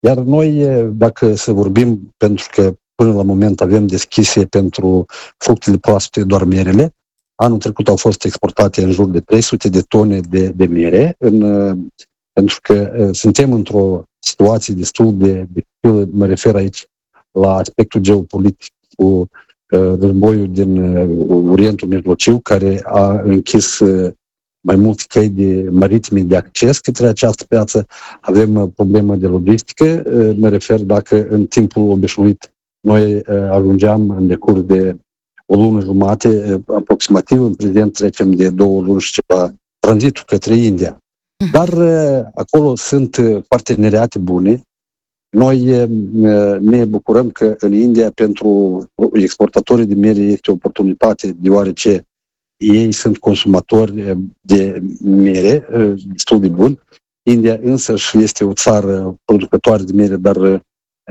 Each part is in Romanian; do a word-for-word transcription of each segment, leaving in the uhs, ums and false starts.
Iar noi, dacă să vorbim, pentru că până la moment avem deschise pentru fructele proaspete doar merele, anul trecut au fost exportate în jur de trei sute de tone de, de mere, în, pentru că uh, suntem într-o situație destul de dificilă, mă refer aici la aspectul geopolitic cu uh, războiul din uh, Orientul Mijlociu, care a închis uh, mai multe căi de maritime de acces către această piață. Avem uh, problemă de logistică, uh, mă refer dacă în timpul obișnuit noi uh, ajungeam în decurs de o lună jumate, uh, aproximativ, în prezent trecem de două luni și ceva tranzitul către India. Dar uh, acolo sunt uh, parteneriate bune. Noi uh, ne bucurăm că în India pentru exportatorii de mere este o oportunitate, deoarece ei sunt consumatori de mere uh, destul de buni. India însăși este o țară producătoare de mere, dar uh,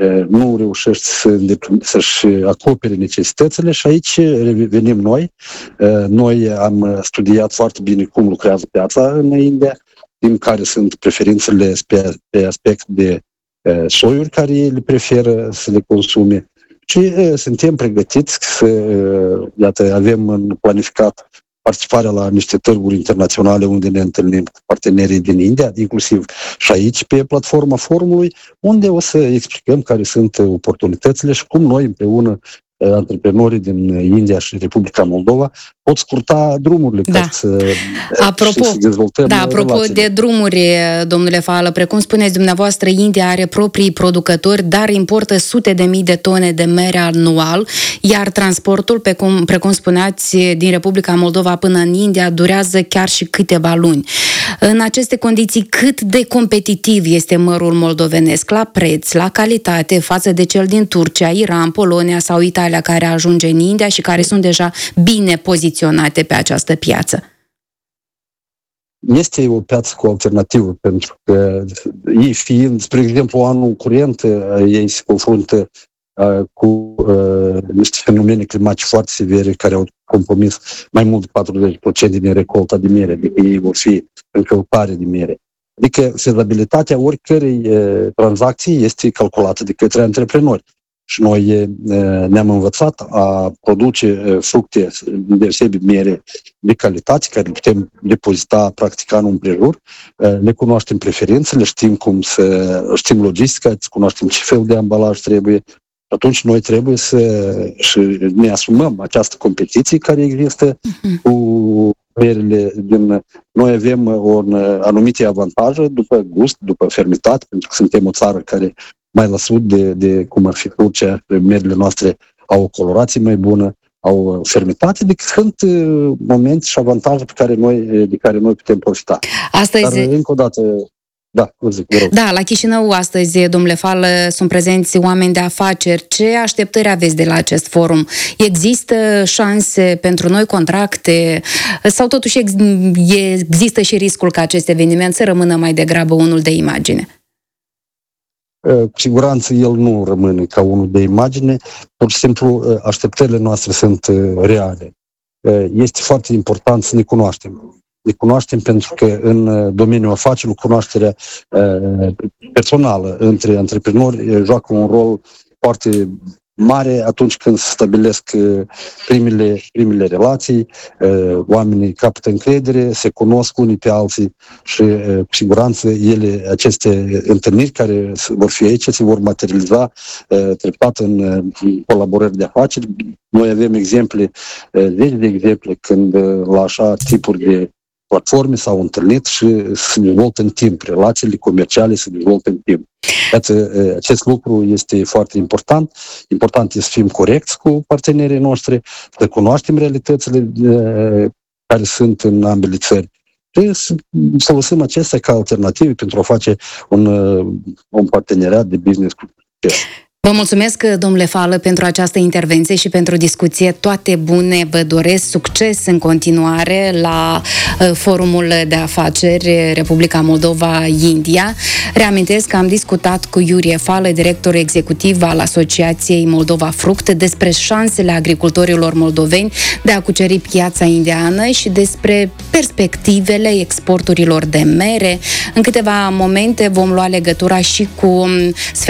nu reușește să, să-și acopere necesitățile și aici revenim noi. Uh, noi am studiat foarte bine cum lucrează piața în India, din care sunt preferințele pe, pe aspect de uh, soiuri care ei le preferă să le consume și uh, suntem pregătiți să, uh, iată, avem în planificat participarea la niște târguri internaționale unde ne întâlnim cu partenerii din India, inclusiv și aici pe platforma forumului, unde o să explicăm care sunt oportunitățile și cum noi împreună, antreprenorii din India și Republica Moldova, pot scurta drumurile da. ca să, apropo, să dezvoltăm Da, apropo relațiile. de drumuri, domnule Fală, precum spuneți dumneavoastră, India are proprii producători, dar importă sute de mii de tone de mere anual, iar transportul, pe cum, precum spuneați, din Republica Moldova până în India durează chiar și câteva luni. În aceste condiții, cât de competitiv este mărul moldovenesc la preț, la calitate, față de cel din Turcia, Iran, Polonia sau Italia, care ajunge în India și care sunt deja bine poziționate pe această piață? Este o piață cu alternativă, pentru că ei fiind, spre exemplu, anul curent, ei se confruntă uh, cu uh, niște fenomene climatice foarte severe care au compromis mai mult de patruzeci la sută din recolta de mere, adică ei vor fi în căutare de mere. Adică fezabilitatea oricărei uh, tranzacții este calculată de către antreprenori. Și noi ne-am învățat a produce fructe, deosebi mere de calitate, care le putem depozita practic anul împrejur. Le cunoaștem preferințele, știm cum să, știm logistica, cunoaștem ce fel de ambalaj trebuie. Atunci noi trebuie să și ne asumăm această competiție care există uh-huh. cu merele din... Noi avem un anumite avantaje după gust, după fermitate, pentru că suntem o țară care mai la sud de, de cum ar fi Turcia, merele noastre au o colorație mai bună, au fermitate, deci sunt uh, momente și avantaje pe care noi, de care noi putem profita. Astăzi... Dar, încă o dată, da, zic, vă rog. Da, la Chișinău astăzi, domnule Fală, sunt prezenți oameni de afaceri. Ce așteptări aveți de la acest forum? Există șanse pentru noi contracte sau totuși ex- există și riscul ca acest eveniment să rămână mai degrabă unul de imagine? Cu siguranță el nu rămâne ca unul de imagine, pur și simplu așteptările noastre sunt reale. Este foarte important să ne cunoaștem. Ne cunoaștem pentru că în domeniul afacerilor cunoașterea personală între antreprenori joacă un rol foarte mare atunci când se stabilesc primele, primele relații, oamenii capătă încredere, se cunosc unii pe alții și cu siguranță ele, aceste întâlniri care vor fi aici se vor materializa treptat în colaborări de afaceri. Noi avem exemple, zeci de exemple când la așa tipuri de platforme s-au întâlnit și se dezvoltă în timp, relațiile comerciale se dezvoltă în timp. Iată, acest lucru este foarte important. Important este să fim corecți cu partenerii noștri, să cunoaștem realitățile care sunt în ambele țări și să folosim acestea ca alternative pentru a face un, un parteneriat de business cu Vă mulțumesc, domnule Fală, pentru această intervenție și pentru discuție. Toate bune, vă doresc succes în continuare la uh, Forumul de Afaceri Republica Moldova-India. Reamintesc că am discutat cu Iurie Fală, director executiv al Asociației Moldova Fruct, despre șansele agricultorilor moldoveni de a cuceri piața indiană și despre perspectivele exporturilor de mere. În câteva momente vom lua legătura și cu